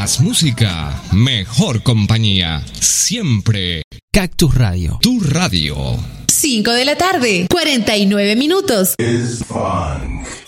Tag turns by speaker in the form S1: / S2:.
S1: Más música, mejor compañía. Siempre.
S2: Cactus Radio.
S1: Tu radio.
S3: 5 de la tarde, 49 minutos.
S4: Is fun.